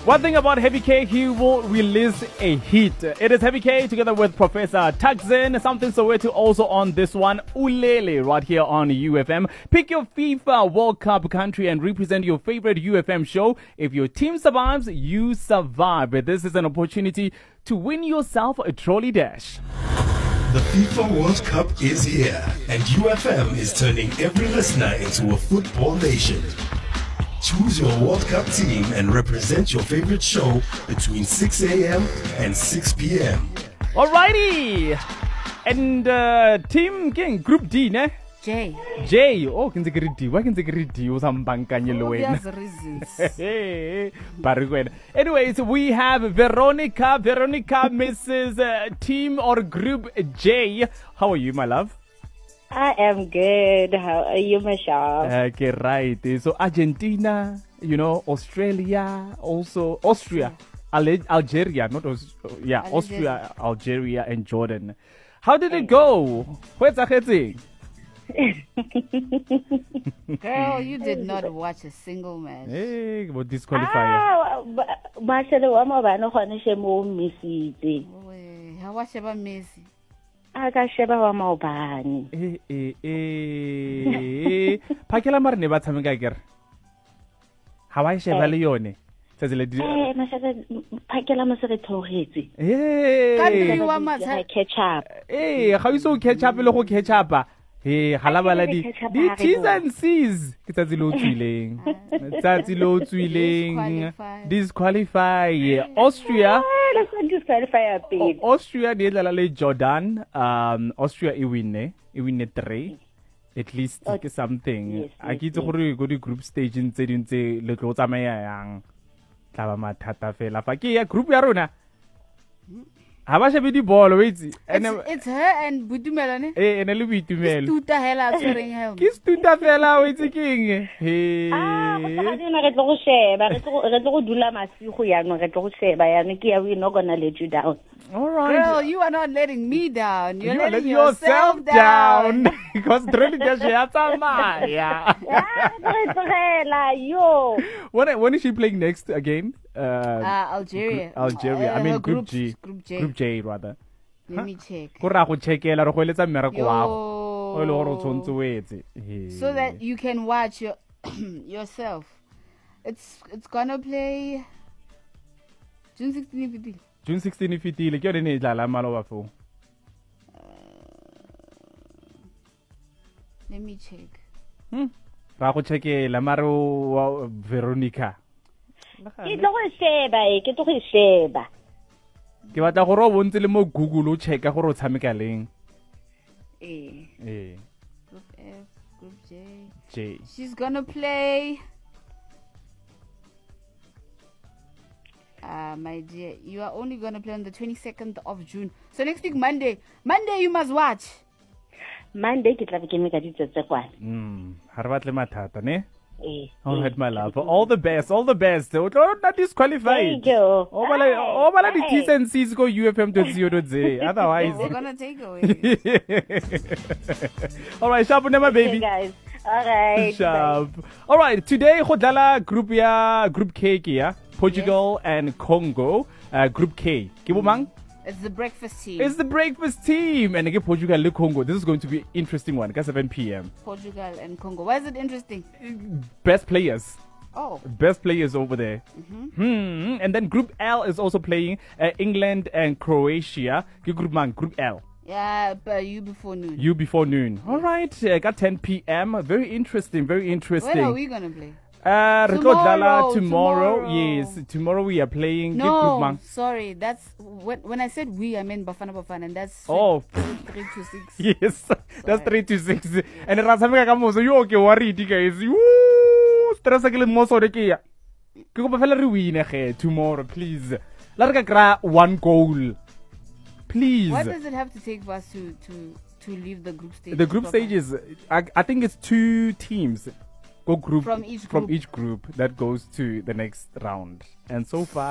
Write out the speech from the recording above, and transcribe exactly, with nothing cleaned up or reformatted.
One thing about Heavy K, he will release a hit. It is Heavy K together with Professor Tuxin. Something Soweto also on this one. Ulele right here on U F M. Pick your FIFA World Cup country and represent your favorite U F M show. If your team survives, you survive. But this is an opportunity to win yourself a trolley dash. The FIFA World Cup is here, and U F M is turning every listener into a football nation. Choose your World Cup team and represent your favorite show between six a.m. and six p.m. Alrighty! And uh, team king, Group D, ne? J. J. Oh, can say D. Why can say D? Oh, some bankanya Oh, low. there's reasons. Hey, very good. Anyways, we have Veronica. Veronica, Missus Uh, team or Group J. How are you, my love? I am good. How are you, Michelle? Okay, right. So Argentina, you know, Australia, also Austria, Ale- Algeria, not Aus- yeah, Algeria. Austria, Algeria, and Jordan. How did it go? Where's the Girl, you did not watch a single match. Hey, what disqualifier? Ah, Marcelo, wa mabana gone she mo misitse. Oe, how was about Messi? A ka sheba wa maobane. Eh, eh, eh. Pakela mare ne ba tshameka kere. Ha wa sheba le yone. Tsatsi le di. Eh, Marcelo, phakela mo se re thogetse. Eh. You want my Catch up. Eh, ga o so catch up le go catch up. Hey, halabala di di T's and C's. Ke tsatsi lo tswileng. Tsatsi lo tswileng. Disqualify. Austria. Let's not disqualify a bit. Austria di dlala le Jordan. Um Austria e winne. E winne three. At least ke something. yes, A ke itse yes. gore go di group stage ntse di ntse le tlo tsamaya yang. Tla ba mathata fela. Fa ke ya group ya rona. Ha ba shebe di ball wait. It's, it's her and Budumelo, ne? Eh, ene le boitumelo. Tuta hela tshwereng helm. Ke stuta fela o itse keng. He. Ah, go tla dina re tlo go sheba, re tlo re tlo go dula masigo yana, re tlo go sheba yana ke ya we not gonna let you down. All right. Girl, you are not letting me down. You're You are letting letting yourself yourself down. down. Because really just ya tsamaya. Ah, re tlogela yo. When when is she playing next again? Uh, Uh, Algeria. Algeria. Uh, I mean her Group group, G. Group J. Group J rather. Let me check. Go ra go checkela re go eletsa mmereko wa go. O le gore o Yo. tsontse wetse. So that you can watch your yourself. It's it's gonna play June sixteenth. June sixteenth fitile ke yone ne dlala maloba fo. Let me check. Hmm. Ra go checkela maro wa Veronica. Ke tlo go sheba e, ke tlo go sheba. Ke batla gore o bontse le mo Google o checka gore o tshameka leng. Eh. Eh, Group F, Group J. J. She's gonna play. Ah, my dear, you are only gonna play on the twenty-second of June. So next week, Monday. Monday, you must watch. Monday ke tla be ke me ka ditsetse kwana. Mm, ha re batle mathata ne? Eh. All right, my love. All the best, all the best. O tlo not disqualified. Thank you. O bala o bala di Hey. T's and C's go U F M dot co dot za. Otherwise. We're gonna take away. All right, sharp on my Okay, baby. guys. All right. Sharp. All right, today go dlala group ya group K ke ya. Portugal and Congo. Uh, group K. Ke bo mang? It's the breakfast team. It's the breakfast team and again Portugal and Congo. This is going to be an interesting one. At seven p.m. Portugal and Congo. Why is it interesting? Best players. Oh, Best players over there. Hmm. And then Group L is also playing uh, England and Croatia. Good group man, Group L. yeah, but you before noon. You before noon. All right. Uh, got ten p.m. Very interesting. Very interesting. When are we gonna play? Uh, re tlo Tomorrow, dlala tomorrow. tomorrow. Yes, tomorrow we are playing. Good No, group man. sorry. That's when, when I said we, I meant Bafana Bafana, and that's Oh. three to six. Yes, that's three to six. And the Rasamika Kamoso, you okay, worried, guys. Woo! Stress a little more so the Kia. Kuba Valerie win tomorrow, please. Larga gra one goal. Please. What does it have to take for us to to to leave the group stage? The group proper? stages, I, I think it's two teams go group From each from group. each group that goes to the next round. And so far